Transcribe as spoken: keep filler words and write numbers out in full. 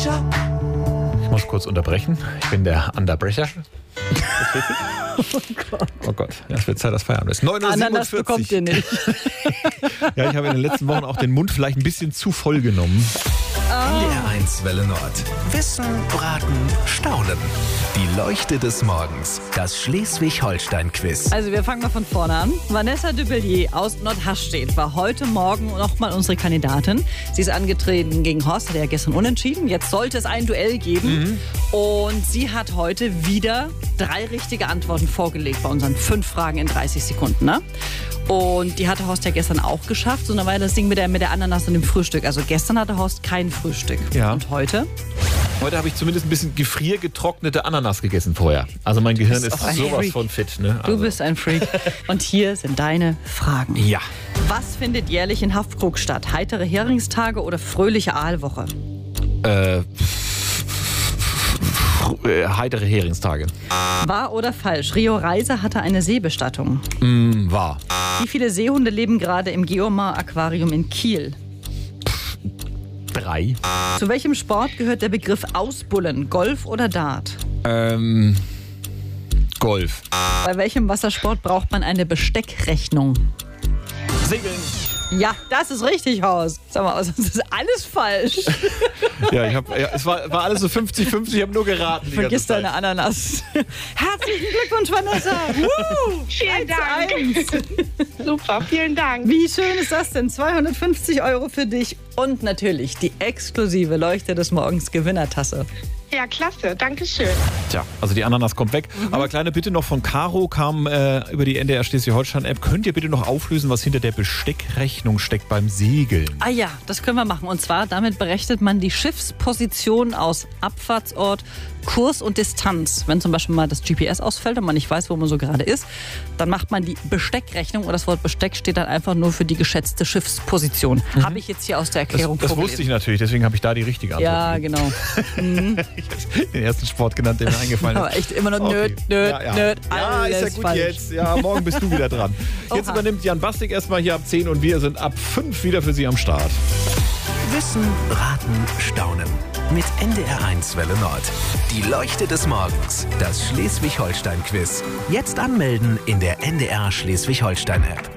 Underbrecher. Ich muss kurz unterbrechen. Ich bin der Underbrecher. Oh Gott. Oh Gott, ja, es wird Zeit, dass Feierabend ist. neun Uhr Ananas siebenundvierzig. bekommt ihr nicht. Ja, ich habe in den letzten Wochen auch den Mund vielleicht ein bisschen zu voll genommen. N D R eins Welle Nord. Wissen, Braten, Staunen. Die Leuchte des Morgens. Das Schleswig-Holstein-Quiz. Also wir fangen mal von vorne an. Vanessa Dubelier aus Nordhaststedt war heute Morgen nochmal unsere Kandidatin. Sie ist angetreten gegen Horst, hat ja gestern unentschieden. Jetzt sollte es ein Duell geben. Mhm. Und sie hat heute wieder drei richtige Antworten vorgelegt bei unseren fünf Fragen in dreißig Sekunden. Ne? Und die hatte Horst ja gestern auch geschafft. So, dann war das Ding mit der, mit der Ananas und dem Frühstück. Also gestern hatte Horst kein Frühstück. Ja. Und heute? Heute habe ich zumindest ein bisschen gefriergetrocknete Ananas gegessen vorher. Also mein Gehirn ist sowas Freak. von fit. Ne? Also. Du bist ein Freak. Und hier sind deine Fragen. Ja. Was findet jährlich in Haffkrug statt? Heitere Heringstage oder fröhliche Aalwoche? Äh, heitere Heringstage. Wahr oder falsch? Rio Reiser hatte eine Seebestattung. Mm, wahr. Wie viele Seehunde leben gerade im Geomar Aquarium in Kiel? Drei. Zu welchem Sport gehört der Begriff Ausbullen? Golf oder Dart? Ähm, Golf. Bei welchem Wassersport braucht man eine Besteckrechnung? Segeln. Ja, das ist richtig, Horst. Sag mal, das ist alles falsch. Ja, ich hab, ja, es war, war alles so fünfzig fünfzig, ich habe nur geraten. Vergiss deine Ananas. Herzlichen Glückwunsch, Vanessa. Woo! Vielen Dank. Super, vielen Dank. Wie schön ist das denn? zweihundertfünfzig Euro für dich und natürlich die exklusive Leuchte des Morgens Gewinnertasse. Ja, klasse. Dankeschön. Tja, also die Ananas kommt weg. Mhm. Aber kleine Bitte noch von Caro kam äh, über die N D R Schleswig-Holstein-App. Könnt ihr bitte noch auflösen, was hinter der Besteckrechnung steckt beim Segeln? Ah ja, das können wir machen. Und zwar, damit berechnet man die Schiffsposition aus Abfahrtsort, Kurs und Distanz. Wenn zum Beispiel mal das G P S ausfällt und man nicht weiß, wo man so gerade ist, dann macht man die Besteckrechnung und das Wort Besteck steht dann einfach nur für die geschätzte Schiffsposition. Mhm. Habe ich jetzt hier aus der Erklärung Das, das wusste ich natürlich, deswegen habe ich da die richtige Antwort. Ja, genau. Mhm. Ich habe den ersten Sport genannt, der mir eingefallen ist. Aber echt immer noch okay. nöt, nöt, ja, ja. nöt, Ja, alles ist ja gut falsch. jetzt. Ja, morgen bist du wieder dran. Jetzt Oha. übernimmt Jan Bastik erstmal hier ab zehn und wir sind ab fünf wieder für Sie am Start. Wissen, Braten, Staunen. Mit N D R eins Welle Nord. Die Leuchte des Morgens. Das Schleswig-Holstein-Quiz. Jetzt anmelden in der N D R Schleswig-Holstein-App.